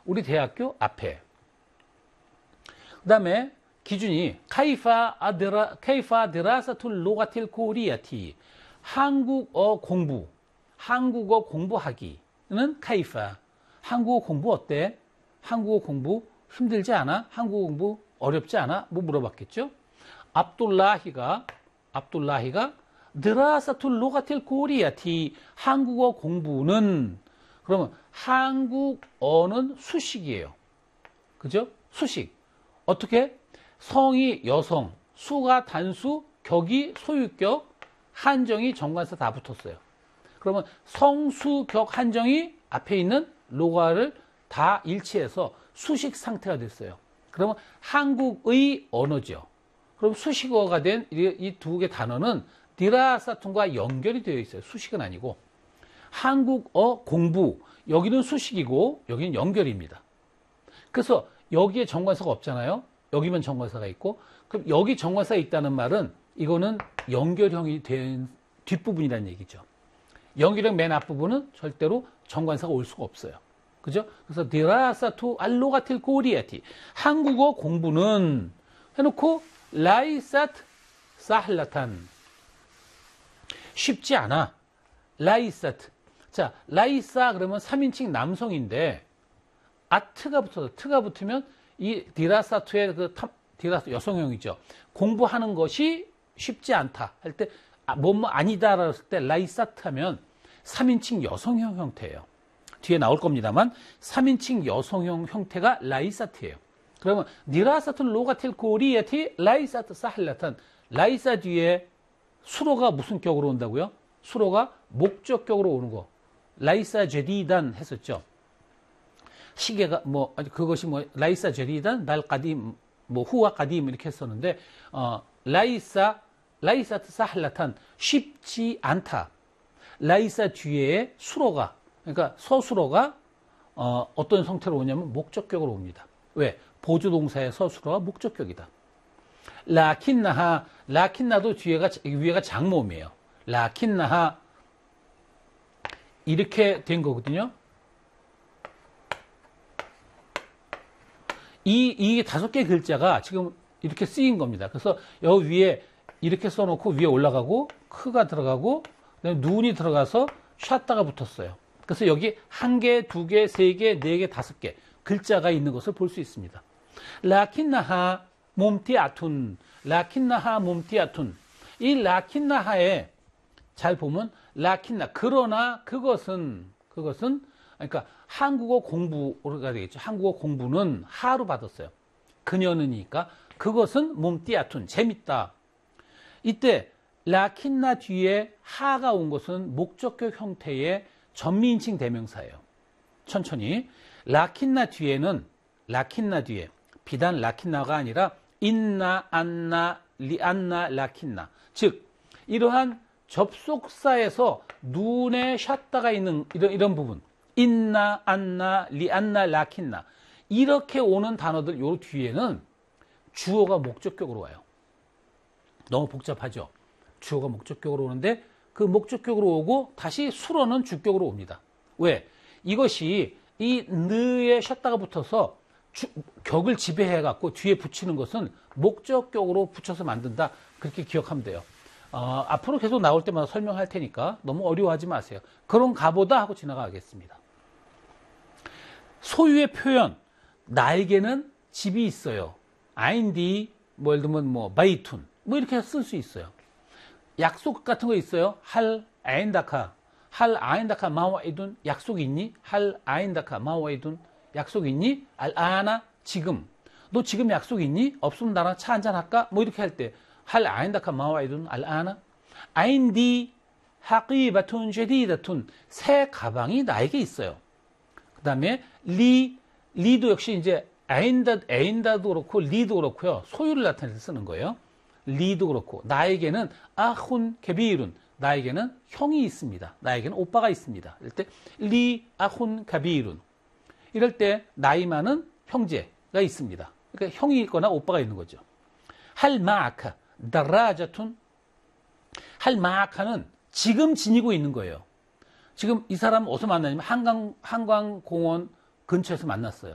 우리 대학교 앞에. 그 다음에 기준이 카이파 드라사툴 로가틸 코리아티 한국어 공부하기는 카이파. 한국어 공부 어때? 한국어 공부 힘들지 않아? 한국어 공부 어렵지 않아? 뭐 물어봤겠죠? 압둘라히가 드라사툴 로가틸 코리아티 한국어 공부는 그러면 한국어는 수식이에요. 그죠? 수식. 어떻게? 성이 여성, 수가 단수, 격이 소유격, 한정이 정관사 다 붙었어요. 그러면 성수격 한정이 앞에 있는 로가를 다 일치해서 수식 상태가 됐어요. 그러면 한국의 언어죠. 그럼 수식어가 된 이 두 개 단어는 디라사툰과 연결이 되어 있어요. 수식은 아니고. 한국어 공부, 여기는 수식이고 여기는 연결입니다. 그래서 여기에 정관사가 없잖아요. 여기만 정관사가 있고, 그럼 여기 정관사가 있다는 말은 이거는 연결형이 된 뒷부분이라는 얘기죠. 연결형 맨 앞부분은 절대로 정관사가 올 수가 없어요. 그죠? 그래서 디라사투 알로가틸 코리아티 한국어 공부는 해놓고 라이사트 사흘라탄 쉽지 않아. 라이사트. 자, 라이사 그러면 3인칭 남성인데 아트가 붙어서 트가 붙으면 이 디라사투의 디라사 여성형이죠. 공부하는 것이 쉽지 않다 할 때 뭐뭐 아니다라고 했을 때 라이사트 하면 3인칭 여성형 형태예요. 뒤에 나올 겁니다만 3인칭 여성형 형태가 라이사트예요. 그러면 디라사투 로가틸 코리아티 라이사트 사흘라탄 라이사 뒤에 수로가 무슨 격으로 온다고요? 수로가 목적격으로 오는 거. 라이사 제디단 했었죠. 시계가 그것이 라이사 제디단 날 까딤 후와 까딤 이렇게 했었는데 라이사트 사할라탄 쉽지 않다. 라이사 뒤에 수로가 그러니까 서수로가 어떤 형태로 오냐면 목적격으로 옵니다. 왜? 보조동사의 서수로가 목적격이다. 라킨나도 위에가 장모음이에요. 라킨나하 이렇게 된 거거든요. 이 5개 글자가 지금 이렇게 쓰인 겁니다. 그래서 여기 위에 이렇게 써놓고 위에 올라가고 크가 들어가고 그다음에 눈이 들어가서 샷다가 붙었어요. 그래서 여기 1개, 2개, 3개, 4개, 5개 글자가 있는 것을 볼 수 있습니다. 라킨나하 몸티아툰 이 라킨나하에 잘 보면 라킨나 그러나 그것은 그러니까 한국어 공부가 되겠죠. 한국어 공부는 하로 받았어요. 그녀는이니까 그것은 몸띠아툰 재밌다. 이때 라킨나 뒤에 하가 온 것은 목적격 형태의 전미인칭 대명사예요. 천천히 라킨나 뒤에 비단 라킨나가 아니라 인나, 안나, 리안나, 라킨나 즉 이러한 접속사에서 눈에 샷다가 있는 이런 부분 인나, 안나, 리안나, 라킨나 이렇게 오는 단어들 요 뒤에는 주어가 목적격으로 와요. 너무 복잡하죠? 주어가 목적격으로 오는데 그 목적격으로 오고 다시 수로는 주격으로 옵니다. 왜? 이것이 이 느에 샷다가 붙어서 격을 지배해갖고 뒤에 붙이는 것은 목적격으로 붙여서 만든다. 그렇게 기억하면 돼요. 앞으로 계속 나올 때마다 설명할 테니까 너무 어려워하지 마세요. 그런가 보다 하고 지나가겠습니다. 소유의 표현. 나에게는 집이 있어요. 아인디, 예를 들면 바이툰. 이렇게 쓸 수 있어요. 약속 같은 거 있어요. 할 아인다카 마와이둔 약속 있니? 할 아인다카 마와이둔 약속 있니? 알아나 지금. 너 지금 약속 있니? 없으면 나랑 차 한잔 할까? 이렇게 할 때 할 아인다카 마와이둔 알아나 아인디 하기바툰 제디다툰 새 가방이 나에게 있어요. 그 다음에 리도 역시 이제 에인다도 그렇고 리도 그렇고요. 소유를 나타낼 때 쓰는 거예요. 리도 그렇고 나에게는 아훈 케비룬 나에게는 형이 있습니다. 나에게는 오빠가 있습니다. 이럴 때 리 아훈 카비룬 이럴 때 나이 많은 형제가 있습니다. 그러니까 형이 있거나 오빠가 있는 거죠. 할 마아카 다라자툰 할 마아카는 지금 지니고 있는 거예요. 지금 이 사람 어디서 만나냐면 한강공원 근처에서 만났어요.